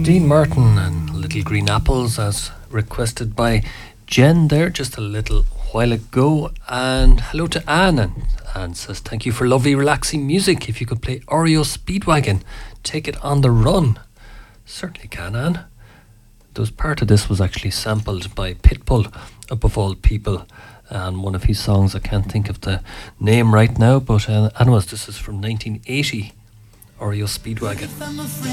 Dean Martin and Little Green Apples, as requested by Jen there just a little while ago. And hello to Anne. And Anne says, thank you for lovely relaxing music. If you could play REO Speedwagon, Take It on the Run. Certainly can, Anne. Those part of this was actually sampled by Pitbull, above all people, and one of his songs, I can't think of the name right now, but anyways, this is from 1980, REO Speedwagon.